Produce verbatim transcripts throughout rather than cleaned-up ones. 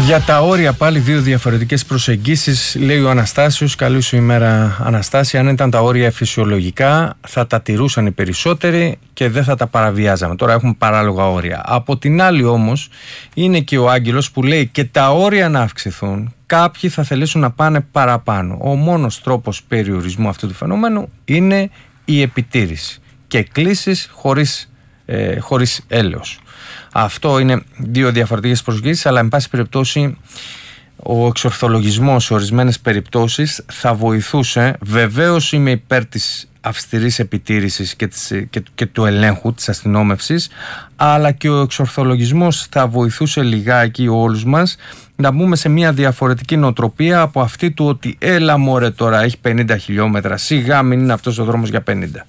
Για τα όρια πάλι δύο διαφορετικές προσεγγίσεις, λέει ο Αναστάσιος. Καλή σου ημέρα, Αναστάση. Αν ήταν τα όρια φυσιολογικά θα τα τηρούσαν οι περισσότεροι και δεν θα τα παραβιάζαμε. Τώρα έχουμε παράλογα όρια. Από την άλλη όμως είναι και ο Άγγελος που λέει και τα όρια να αυξηθούν, κάποιοι θα θελήσουν να πάνε παραπάνω. Ο μόνος τρόπος περιορισμού αυτού του φαινομένου είναι η επιτήρηση και κλήσεις χωρίς, ε, χωρίς έλεος. Αυτό είναι δύο διαφορετικές προσεγγίσεις, αλλά εν πάση περιπτώσει ο εξορθολογισμός σε ορισμένες περιπτώσεις θα βοηθούσε. Βεβαίως είμαι υπέρ της αυστηρής επιτήρησης και, της, και, και του ελέγχου της αστυνόμευσης, αλλά και ο εξορθολογισμός θα βοηθούσε λιγάκι όλους μας να μπούμε σε μια διαφορετική νοοτροπία από αυτή του ότι έλα μωρέ τώρα έχει πενήντα χιλιόμετρα, σιγά μην είναι αυτός ο δρόμος για πενήντα.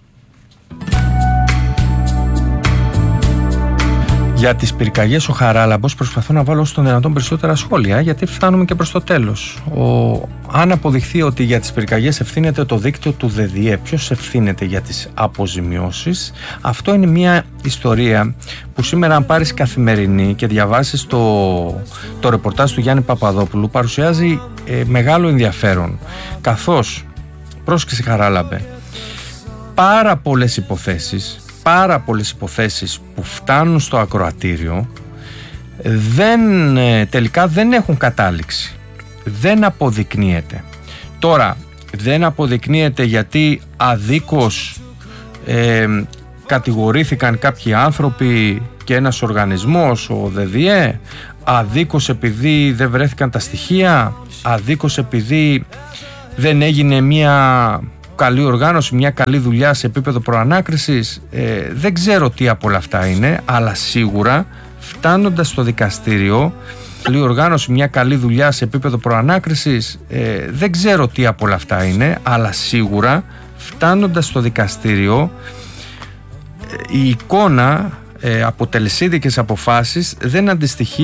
Για τις πυρκαγιές ο Χαράλαμπος προσπαθώ να βάλω στον δυνατόν περισσότερα σχόλια, γιατί φτάνουμε και προς το τέλος. Ο... Αν αποδειχθεί ότι για τις πυρκαγιές ευθύνεται το δίκτυο του ΔΔΕ, ποιος ευθύνεται για τις αποζημιώσεις? Αυτό είναι μια ιστορία που σήμερα, αν πάρεις Καθημερινή και διαβάσεις το, το ρεπορτάζ του Γιάννη Παπαδόπουλου, παρουσιάζει ε, μεγάλο ενδιαφέρον, καθώς, πρόσεξε Χαράλαμπε, πάρα πολλές υποθέσεις πάρα πολλές υποθέσεις που φτάνουν στο ακροατήριο δεν, τελικά δεν έχουν κατάληξη, δεν αποδεικνύεται. Τώρα δεν αποδεικνύεται γιατί αδίκως ε, κατηγορήθηκαν κάποιοι άνθρωποι και ένας οργανισμός, ο ΔΔΕ, αδίκως επειδή δεν βρέθηκαν τα στοιχεία, αδίκως επειδή δεν έγινε μια καλή οργάνωση, μια καλή δουλειά σε επίπεδο προανάκρισης. ε, δεν ξέρω τι από όλα αυτά είναι, αλλά σίγουρα φτάνοντας στο δικαστήριο, καλή οργάνωση, μια καλή δουλειά σε επίπεδο προανάκρισης, ε, δεν ξέρω τι από όλα αυτά είναι, αλλά σίγουρα φτάνοντας στο δικαστήριο η εικόνα ε, από τελεσίδικες αποφάσεις δεν αντιστοιχεί